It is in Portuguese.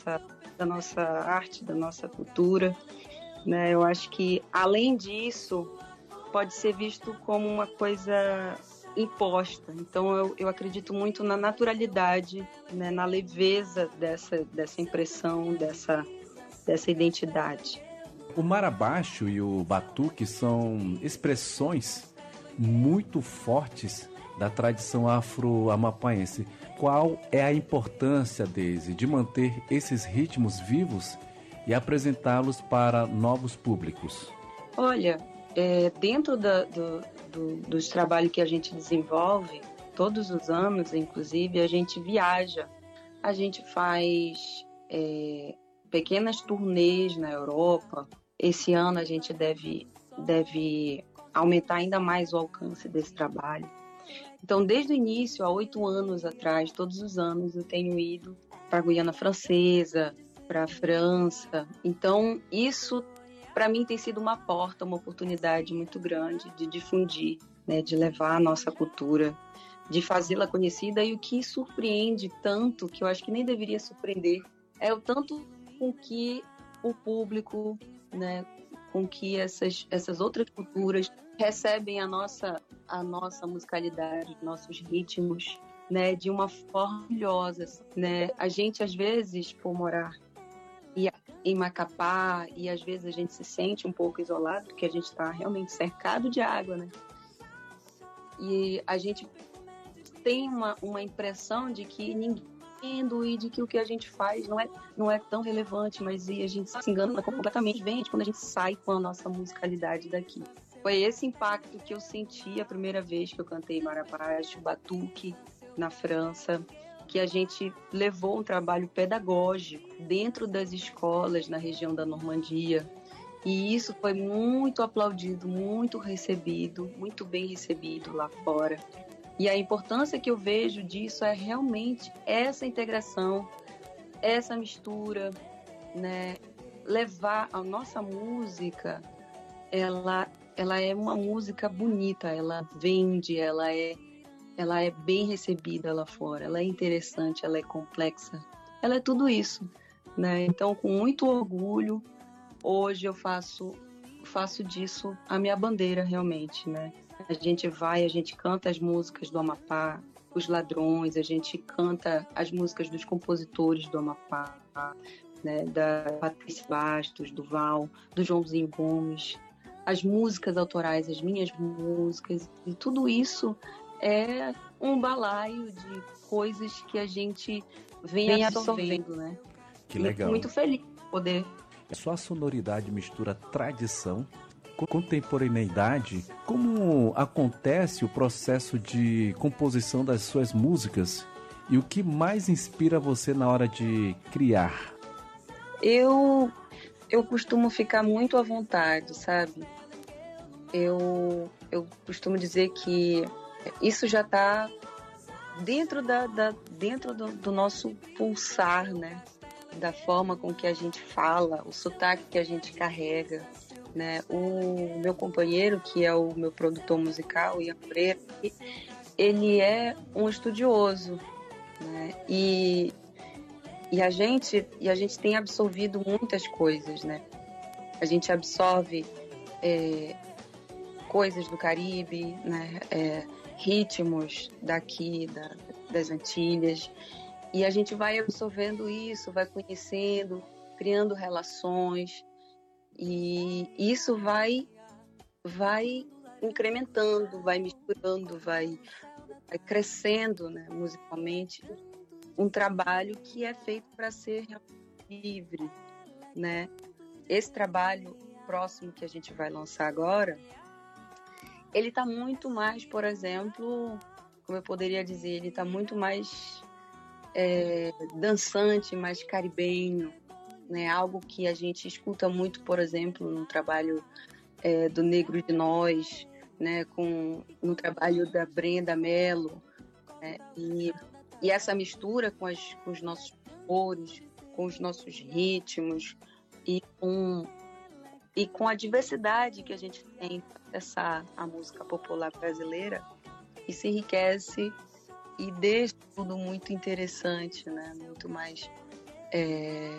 da nossa arte, da nossa cultura, né? Eu acho que, além disso, pode ser visto como uma coisa imposta. Então, eu acredito muito na naturalidade, né? Na leveza dessa impressão, dessa identidade. O marabaixo e o batuque são expressões muito fortes da tradição afro-amapaense. Qual é a importância, Deise, de manter esses ritmos vivos e apresentá-los para novos públicos? Olha, dentro dos trabalhos que a gente desenvolve, todos os anos, inclusive, a gente viaja, a gente faz pequenas turnês na Europa. Esse ano a gente deve aumentar ainda mais o alcance desse trabalho. Então, desde o início, há 8 anos atrás, todos os anos, eu tenho ido para a Guiana Francesa, para a França. Então, isso, para mim, tem sido uma porta, uma oportunidade muito grande de difundir, né, de levar a nossa cultura, de fazê-la conhecida. E o que surpreende tanto, que eu acho que nem deveria surpreender, é o tanto com que o público, né, com que essas outras culturas recebem a nossa musicalidade, nossos ritmos, né, de uma forma maravilhosa, né? A gente, às vezes, por morar em Macapá, e às vezes a gente se sente um pouco isolado, porque a gente está realmente cercado de água, né? E a gente tem uma impressão de que ninguém e de que o que a gente faz não é tão relevante, mas a gente se engana completamente quando a gente sai com a nossa musicalidade daqui. Foi esse impacto que eu senti a primeira vez que eu cantei Marabaixo, Batuque, na França, que a gente levou um trabalho pedagógico dentro das escolas na região da Normandia, e isso foi muito aplaudido, muito recebido, muito bem recebido lá fora. E a importância que eu vejo disso é realmente essa integração, essa mistura, né? Levar a nossa música, ela é uma música bonita, ela vende, ela é bem recebida lá fora, ela é interessante, ela é complexa, ela é tudo isso, né? Então, com muito orgulho, hoje eu faço disso a minha bandeira realmente, né? A gente canta as músicas do Amapá, os Ladrões, a gente canta as músicas dos compositores do Amapá, né? Da Patrícia Bastos, do Val, do Joãozinho Gomes, as músicas autorais, as minhas músicas, e tudo isso é um balaio de coisas que a gente vem absorvendo, né? Que legal. Muito feliz de poder. Sua sonoridade mistura tradição, contemporaneidade. Como acontece o processo de composição das suas músicas e o que mais inspira você na hora de criar? Eu costumo ficar muito à vontade, sabe? Eu costumo dizer que isso já está dentro dentro do nosso pulsar, né? Da forma com que a gente fala, o sotaque que a gente carrega, né? O meu companheiro, que é o meu produtor musical, Ian Freire, ele é um estudioso, né? E a gente tem absorvido muitas coisas, né? A gente absorve coisas do Caribe, né? Ritmos daqui, das Antilhas. E a gente vai absorvendo isso, vai conhecendo, criando relações, e isso vai incrementando, vai misturando, vai crescendo, né, musicalmente, um trabalho que é feito para ser livre, né? Esse trabalho próximo que a gente vai lançar agora, ele está muito mais, por exemplo, como eu poderia dizer, ele está muito mais dançante, mais caribenho, né? Algo que a gente escuta muito, por exemplo, no trabalho do Negro de Nós, né? No trabalho da Brenda Mello, né? E essa mistura com os nossos cores, com os nossos ritmos e com a diversidade que a gente tem para acessar a música popular brasileira, isso enriquece e deixa tudo muito interessante, né? Muito mais